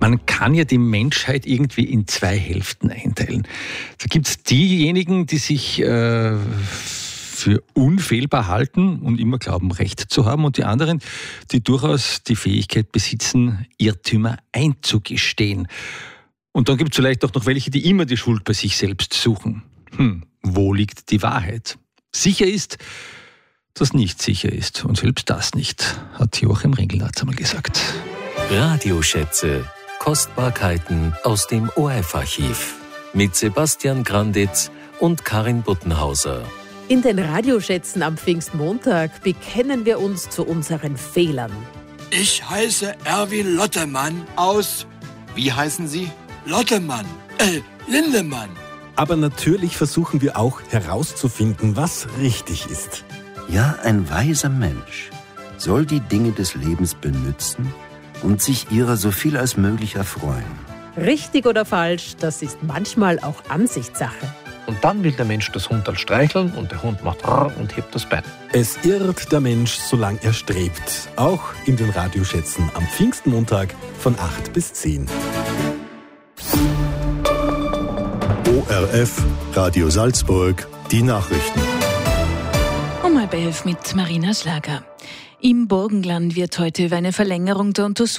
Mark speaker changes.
Speaker 1: Man kann ja die Menschheit irgendwie in zwei Hälften einteilen. Da gibt es diejenigen, die sich für unfehlbar halten und immer glauben, Recht zu haben, und die anderen, die durchaus die Fähigkeit besitzen, Irrtümer einzugestehen. Und dann gibt es vielleicht auch noch welche, die immer die Schuld bei sich selbst suchen. Wo liegt die Wahrheit? Sicher ist, dass nicht sicher ist. Und selbst das nicht, hat Joachim Ringelnatz einmal gesagt.
Speaker 2: Radioschätze. Kostbarkeiten aus dem ORF-Archiv. Mit Sebastian Granditz und Karin Buttenhauser.
Speaker 3: In den Radioschätzen am Pfingstmontag bekennen wir uns zu unseren Fehlern.
Speaker 4: Ich heiße Erwin Lottemann aus...
Speaker 5: Wie heißen Sie?
Speaker 4: Lindemann.
Speaker 6: Aber natürlich versuchen wir auch herauszufinden, was richtig ist.
Speaker 7: Ja, ein weiser Mensch soll die Dinge des Lebens benützen und sich ihrer so viel als möglich erfreuen.
Speaker 3: Richtig oder falsch, das ist manchmal auch Ansichtssache.
Speaker 8: Und dann will der Mensch das Hundal streicheln und der Hund macht und hebt das Bein.
Speaker 6: Es irrt der Mensch, solange er strebt. Auch in den Radioschätzen am Pfingstmontag von 8 bis 10.
Speaker 9: ORF, Radio Salzburg, die Nachrichten.
Speaker 10: Um 11 mit Marina Schlager. Im Burgenland wird heute über eine Verlängerung der Untersuchung